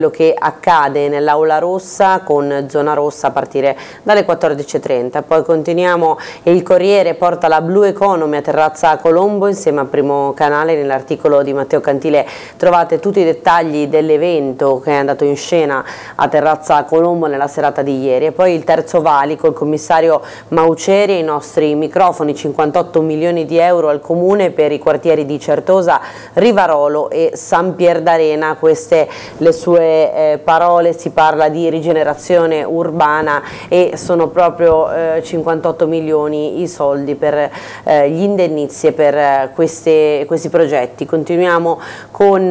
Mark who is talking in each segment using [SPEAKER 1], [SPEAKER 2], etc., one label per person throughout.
[SPEAKER 1] Quello che accade nell'Aula Rossa con zona rossa a partire dalle 14:30. Poi continuiamo e il Corriere porta la Blue Economy a Terrazza Colombo insieme a Primo Canale. Nell'articolo di Matteo Cantile trovate tutti i dettagli dell'evento che è andato in scena a Terrazza Colombo nella serata di ieri. E poi il Terzo Valico, il commissario Mauceri, ai nostri microfoni, 58 milioni di euro al comune per i quartieri di Certosa, Rivarolo e San Pier d'Arena. Queste le sue parole, si parla di rigenerazione urbana e sono proprio 58 milioni i soldi per gli indennizzi e per questi progetti. Continuiamo con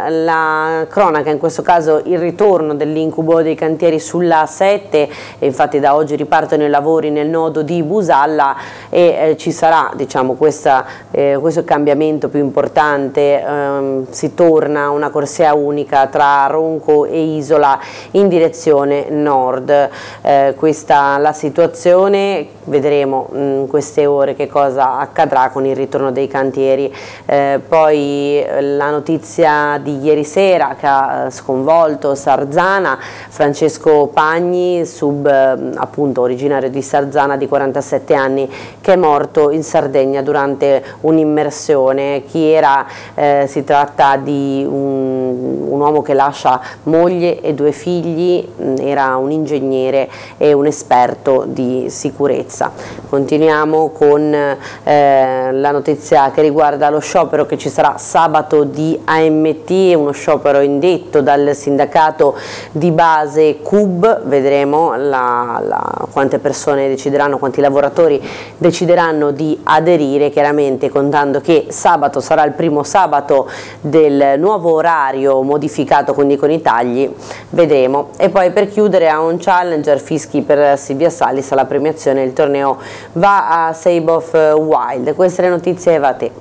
[SPEAKER 1] la cronaca, in questo caso il ritorno dell'incubo dei cantieri sulla A7, e infatti da oggi ripartono i lavori nel nodo di Busalla e ci sarà, diciamo, questo cambiamento più importante. Si torna a una corsia unica tra Ronco e Isola in direzione nord. Questa la situazione, vedremo in queste ore che cosa accadrà con il ritorno dei cantieri. Poi la notizia di ieri sera che ha sconvolto Sarzana, Francesco Pagni, appunto originario di Sarzana, di 47 anni, che è morto in Sardegna durante un'immersione. Chi era? Si tratta di un uomo che lascia moglie e 2 figli, era un ingegnere e un esperto di sicurezza. Continuiamo con la notizia che riguarda lo sciopero che ci sarà sabato di AMT, uno sciopero indetto dal sindacato di base CUB. Vedremo quante persone decideranno, quanti lavoratori decideranno di aderire, chiaramente contando che sabato sarà il primo sabato del nuovo orario modificato, quindi con i tagli, vedremo. E poi per chiudere, a un challenger, fischi per Silvia Salis, alla premiazione il torneo va a Save of Wild. Queste le notizie, va a te.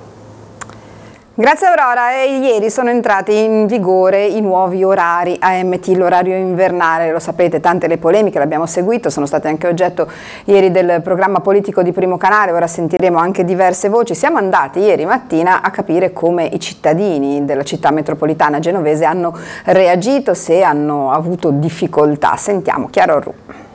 [SPEAKER 2] Grazie Aurora. E ieri sono entrati in vigore i nuovi orari AMT, l'orario invernale, lo sapete, tante le polemiche, l'abbiamo seguito, sono state anche oggetto ieri del programma politico di Primo Canale, ora sentiremo anche diverse voci. Siamo andati ieri mattina a capire come i cittadini della città metropolitana genovese hanno reagito, se hanno avuto difficoltà. Sentiamo Chiara Orru.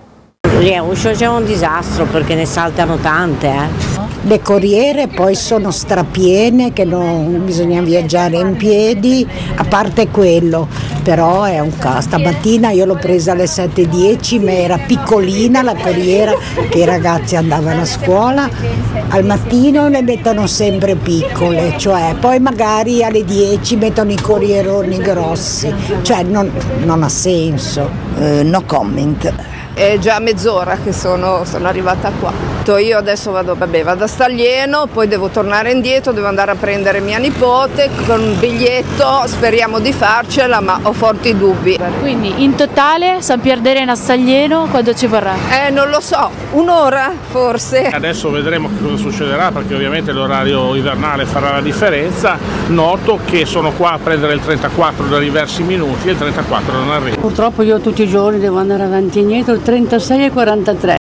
[SPEAKER 3] C'è un disastro perché ne saltano tante.
[SPEAKER 4] Le corriere poi sono strapiene, che non bisogna viaggiare in piedi, a parte quello, però è un caso. Stamattina io l'ho presa alle 7:10, ma era piccolina la corriera, che i ragazzi andavano a scuola. Al mattino le mettono sempre piccole, cioè poi magari alle 10 mettono i corrieroni grossi, cioè non ha senso.
[SPEAKER 5] No comment.
[SPEAKER 6] È già mezz'ora che sono arrivata qua. Io adesso vado a Staglieno, poi devo tornare indietro, devo andare a prendere mia nipote con un biglietto, speriamo di farcela, ma ho forti dubbi.
[SPEAKER 7] Quindi in totale San Pier d'Arena a Staglieno quando ci vorrà?
[SPEAKER 6] Non lo so, un'ora forse.
[SPEAKER 8] Adesso vedremo che cosa succederà, perché ovviamente l'orario invernale farà la differenza. Noto che sono qua a prendere il 34 da diversi minuti e il 34 non arriva.
[SPEAKER 9] Purtroppo io tutti i giorni devo andare avanti e indietro, il 36 e 43.